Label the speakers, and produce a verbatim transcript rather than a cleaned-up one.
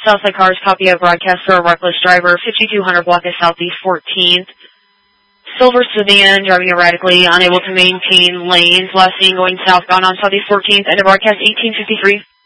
Speaker 1: Southside Cars, copy of broadcast for a reckless driver, fifty-two hundred block of Southeast fourteenth. Silver sedan, driving erratically, unable to maintain lanes. Last seen going southbound on Southeast fourteenth, end of broadcast eighteen fifty-three.